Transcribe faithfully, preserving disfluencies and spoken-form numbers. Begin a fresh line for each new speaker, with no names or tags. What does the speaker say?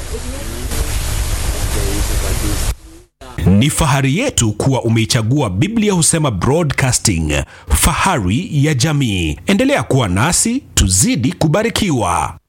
Ni fahari yetu kuwa umeichagua Biblia Husema Broadcasting, fahari ya jamii. Endelea kuwa nasi, tuzidi kubarikiwa.